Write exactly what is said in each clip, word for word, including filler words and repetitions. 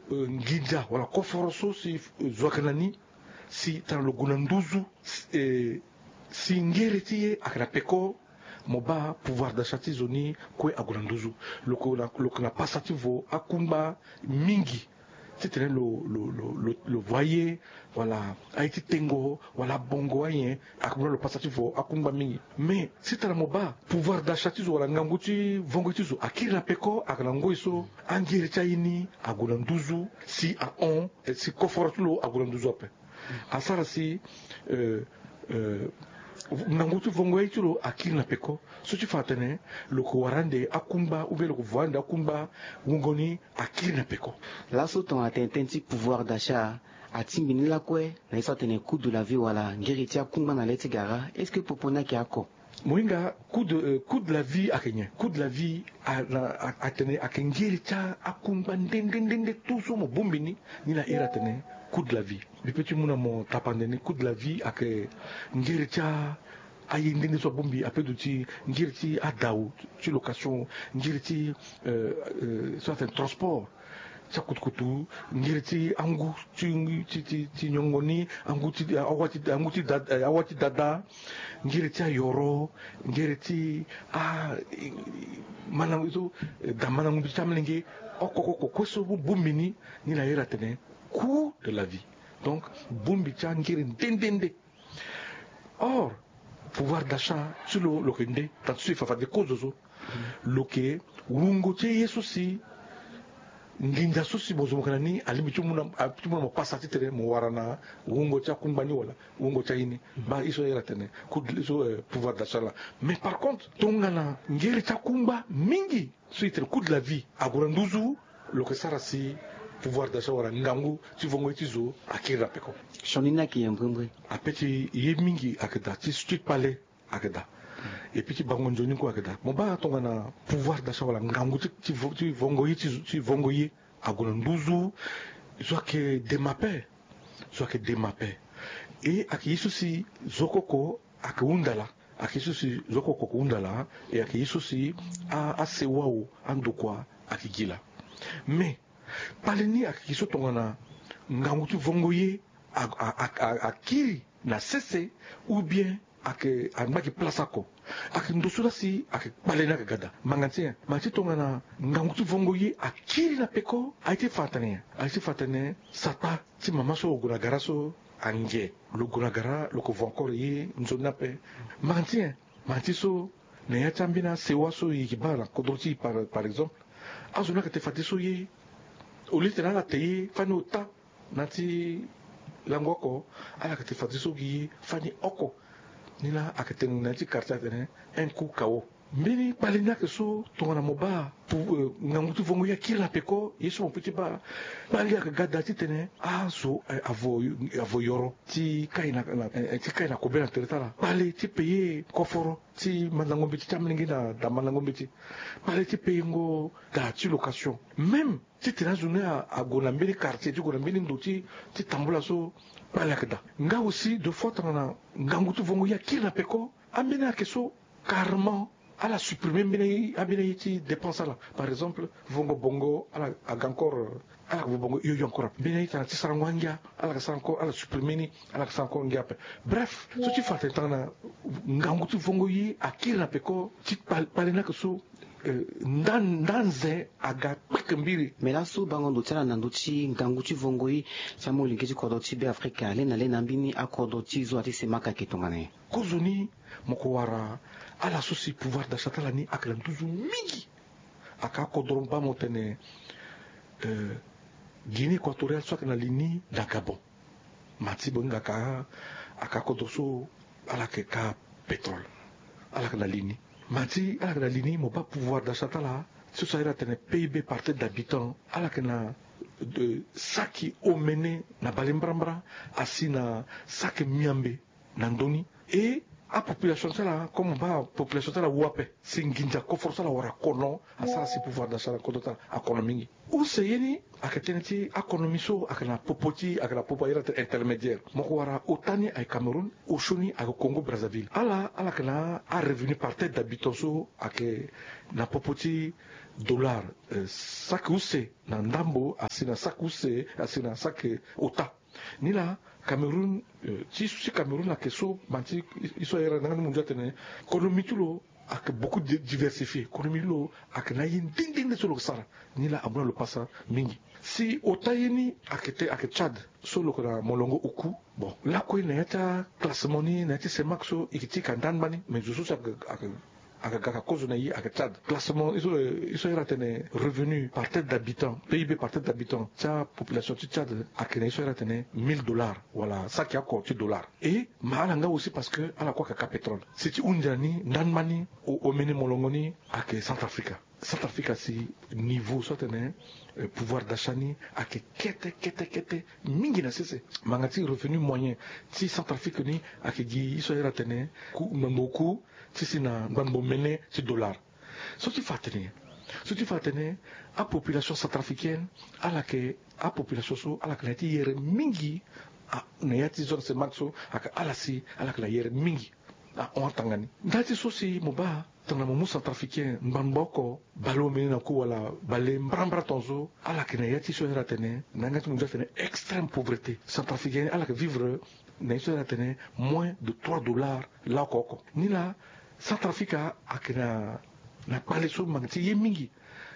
nginja wala koforoso si zwakanani si tan lo gunanduzu si ngereti akana peko moba pouvoir d'achat zoni kwe agunanduzu loko na loko na pasativo akumba mingi c'était le le le le voyer voilà Haïti tengo voilà bongo ayen akumba le pasativo akumba mingi mais c'était la moba pouvoir d'achat zo wala nganguti vonguti zo akira peko akana ngoiso angereti ini agunanduzu si a on si kofortulo agunanduzu ape asara si euh euh nangutu vongo ituro akiri na peko suchi fatene loko warande akumba ube loko voande akumba ngoni akiri na peko là sautant a tenti pouvoir d'achat a timbini la kwe na isa tene coût de la vie wala ngiriti akumba na leti gara est-ce que popona ki ako moinga coût de euh, coût de la vie akenye coût de la vie a a tene akengiriti akumba ndendendende tuso mo bombini ni la era tene coût de la vie. Le petit mouna mon tapandene coût de la vie à que ngircha ayi ndenge so bombi après d'outil ngirti adao sur location ngirti euh soit un transport ça coûte coûte ngirti angu ti ti ti nyongoni angu ti awati angu ti dada awati dada ngirti yoro ngirti a mana so da mana ngumbi chamlenge okoko ko so bombini ni la era tene coût de la vie. Donc, Bumbi Tchangiri Dendende. Or, pouvoir d'achat, sur le Lokende, tant que il faut faire des causes, le que, Wungote Yesusi, Nginda Susi Bozomokanani, à l'imitation, tu m'as pas satisfait, mon warana, Wungocha Kumbani, wala, Wungocha ini, bah, ils sont ératene, pouvoir d'achat là. Mais par contre, Tongana, Ngeri Kumba, Mingi, c'est le coût de la vie, à Gourandouzou, le que Sarasi, pouvoir d'achat wala ngangu ti vongo ti zo akira peko shonina ki yembwe apeti yemingi akeda ti street palais akeda et puis ti bango njoni ko akeda mo ba tonga na pouvoir d'achat wala ngangu ti ti vongo yi ti vongo yi agona nduzu soit que demape soit que demape et akisusi zokoko akundala akisusi zokoko kundala et akisusi a asewao andokwa akigila mais paleni akiso tongana ngangutu vongoye akiri na sese ou bien ake anbaki place ako ake ndosula si ake paleni akagada mangantia mati tongana ngangutu vongoye akiri na peko aite fatane aite fatane sata ti mama so gunagara so ange lo gunagara lo ko vonkor ye nzonape mangantia mati so ne ya chambina sewa so yikibala kodoti par par exemple azuna ke te fati so ye au lieu de la taille, fani ota, nati langwako, ala kate fatiso gi fani oko, nila akate nati karta tene, un coup kao. Mbini palina ke so tongana moba pour ngamutu vongo ya kila peko yeso mon petit ba bali ya gada ti tene a so avo avo yoro ti kaina ti kaina ko bela teretala bali ti payer koforo ti mandango biti tamlingi na da mandango biti bali ti payer ngo da ti location même ti tena journée a gona mbini quartier ti gona mbini ndoti ti tambula so bali akada nga aussi deux fois tangana ngamutu vongo ya kila peko ambina ke so carrément à la supprimer bine abine ti dépense là par exemple vongo bongo ala agankor ala bongo yo yonkora bine ta ti sarangwangia ala sanko ala supprimer ni ala sanko ngiape bref so ti fate tana ngangu ti vongo yi akira peko ti palena ko so ndan ndanze aga pekembiri mais là so bango do tsala nando ti ngangu ti vongo yi samo lingi ti kodo ti be afrika le na le na mbini akodo ti zo ati semaka ke tongane kozoni moko wara ala sosi pouvoir d'achat la ni akala toujours mingi aka kodron ba motene euh Guinée équatoriale soit na lini da Gabon mati bonga ka aka kodroso ala ke ka pétrole ala na lini mati ala na lini mo pas pouvoir d'achat la so ça ira tene P I B par tête d'habitant ala ke na de saki omene na balembrambra asina saki miambe na ndoni et a population sala comme ba population sala wape singinja ko força la wara kono asala si pouvoir d'achat ko dota économique ou seyeni akateneti économie so akana popoti akana popoira intermédiaire moko wara otani ay Cameroun o shoni ay Congo Brazzaville ala ala kana a revenu par tête d'habitant so ake na popoti dollar uh, saki use na ndambo asina saki use asina saki ota nila Cameroun uh, ti si Cameroun la keso manti iso era nangani munja tene économie tulo ak beaucoup diversifié économie lo ak na yin ding ding de solo sara nila abuna lo pasa mingi si ota yeni akete ak Tchad solo kona molongo uku bon la ko na yata classement ni na yata semakso ikiti kandan bani mais je suis ak ak à cause de à Tchad. Classement, ils ont, ils ont été revenus par tête d'habitant, P I B par tête d'habitant. La population de Tchad a été mille dollars. Voilà, ça qui a coûté dollars. Et, Mahalanga aussi parce que, à la quoi qu'à pétrole. C'est une année, Nanmani, au Mene Molongoni, à Centrafrique. Centrafrique, c'est niveau, soit un pouvoir d'achat, à kete, kete, kete, mingi na sese. Mangati revenu moyen. Si Centrafrique ni, à que ils sont été, beaucoup, si c'est na banbo mené c'est dollar ce qui fait tenir ce qui fait tenir à population centrafricaine à la que à population so à la que nati yere mingi a nayati zone se maxo à la si à la que la yere mingi a on tangani ndati so si moba tanga mo centrafricain mbamboko balo mené na ko wala balé mbrambra tonzo à la que nayati so era tenir nangati mo jafene extrême pauvreté centrafricaine à la que vivre nayati era tenir moins de trois dollars là koko ni là Centrafrica akina na pale so mangti yemingi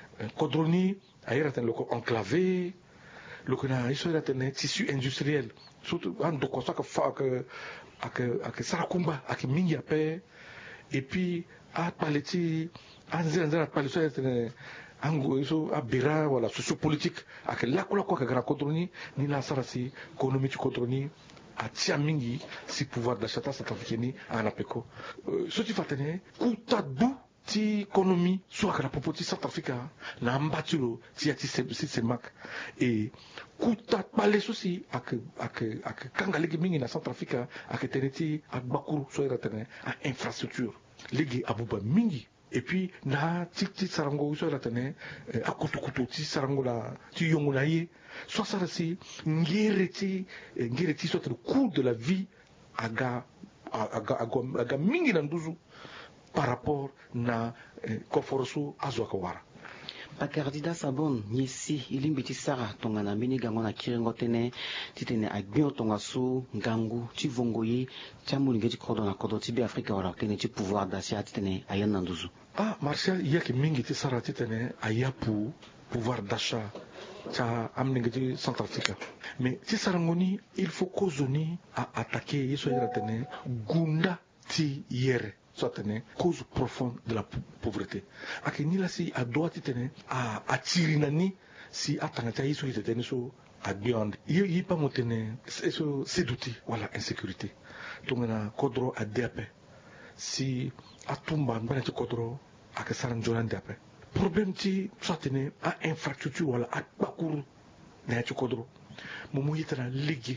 kodroni ayera ten loko enclavé loko na iso era ten tissu industriel surtout an do kosa ka fa que ak ak sarakumba ak mingi ape et puis a paleti anzira anzira pale so era ten ango iso abira wala sociopolitique ak la ko la ko ka gra kodroni ni la sarasi économique kodroni a tia mingi si pouvoir d'achat centrafricain à Anapeko. Ce qui fait tenir, kuta du ti économie soit que la popoti centrafricain na mbatilo ti ati si semak et kuta pale souci ak ak ak kangalegi mingi na centrafricain ak teneti ak bakuru soit retene à infrastructure ligi abuba mingi et puis na ti ti sarango soit retene à kutu kutu ti sarango la ti yongo na ye soit ça aussi ngireti ngireti soit le coût de la vie aga aga aga aga mingi na nduzu par rapport na koforosu azwakawara bakardida sabon nyesi ilimbiti sara tonga na mini gango na kirengo tene titene agbio tonga su ngangu tivongoye chamuli ngeti kodo na kodo tibi afrika wala tene ti pouvoir d'achat titene ayana nduzu ah martial yaki mingi ti sara titene ayapu pouvoir d'achat ça amène Centrafrique. Mais si Sarangoni, il faut qu'Ozoni a attaqué, il soit retenu, Gunda ti yere, soit tenu, cause profonde de la pauvreté. Akeni la si a droit titene, a atirinani, si atangata iso titene so a beyond. Il y a pas motene, c'est d'outils, voilà, insécurité. Donc on a kodro a déapé. Si atumba, on va être kodro, a que Saranjolan déapé. Problème ti soit a infrastructure wala a bakuru na ci kodro momu yitana ligi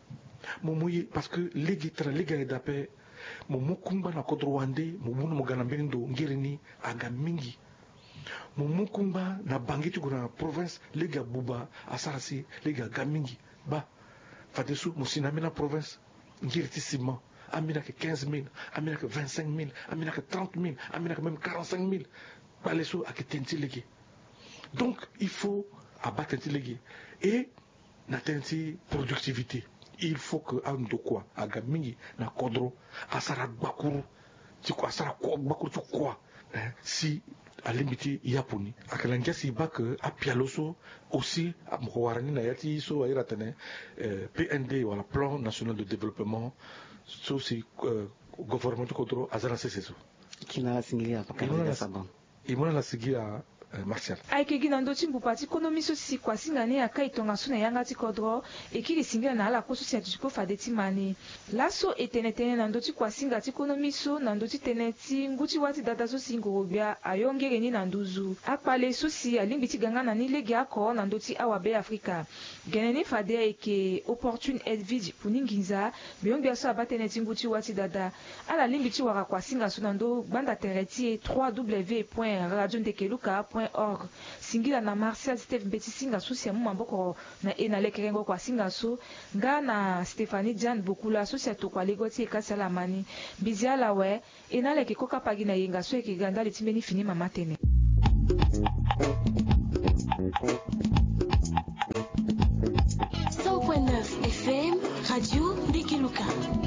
momu parce que ligi tra ligi d'après momu kumba na kodro wande momu no gana bendo ngirini aga mingi momu kumba na bangi tu na province ligi buba asarasi ligi aga mingi ba fadesu musina na province ngiriti ciment amina que quinze mille amina que vingt-cinq mille amina que trente mille amina que même quarante-cinq mille. Donc, il faut abattre l'intelligence. Et, la productivité. Il faut que, à nous quoi, à Gamingi, na Kodro, à Sarat Bakuru, tu quoi, Sarat Bakuru, tu quoi, si, à limiter, Yaponi, à Kalangia, si bas que, à Pialoso, aussi, à Mouarani, Nayati, so, à Iratane, P N D, ou à la Plan National de Développement, so, c'est, gouvernement de Kodro, à Zara Sesso. Qui n'a la singulière, pas qu'à Sabon. Et moi, la seguir à Martial. Aikegi na ndoti mbupati ekonomi so si kwa singane ya kai tonga suna yanga ti kodro ekiri singira na ala koso si atiko fadeti mani laso etenetene na ndoti kwa singa ti ekonomi so na ndoti teneti nguti wati data so singo robia ayongere ni na nduzu akpale so si alimbi ti ganga na ni legi ako na ndoti awabe Afrika geneni fade eke opportune edvidi puninginza beyongbi so abateneti nguti wati data ala limbi ti waka kwa singa so na ndo banda tereti w w w point radio ndekeluka point org singila na Martial Steve Mbeti singa so si amu maboko na ena lekerengo kwa singa so nga na Stephanie Jan Bokula so si atokwa legoti ekasi ala mani biziala we ena leke koka pagi na yenga so ekiganda litimeni fini mama tene. cent point neuf F M, Radio Bikiluka.